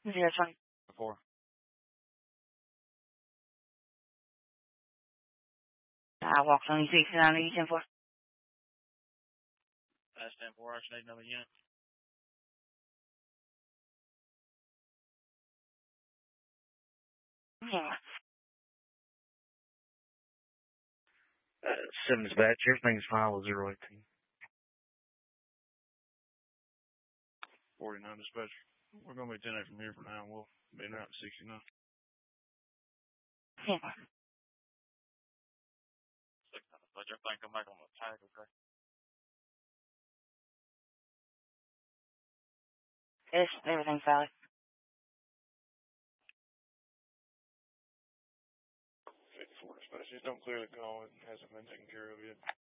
020. 4. Walk 26 on the 10-4. That's 10-4, action 8, another unit. Yeah. Simmons batch, everything's fine with 018. 49 dispatch. We're going to be 10-8 from here for now, and we'll be in route 69. Yeah. 6 dispatch, everything come back on the tag, okay? Everything's valid. 54 dispatch, just don't clear the call. It hasn't been taken care of yet.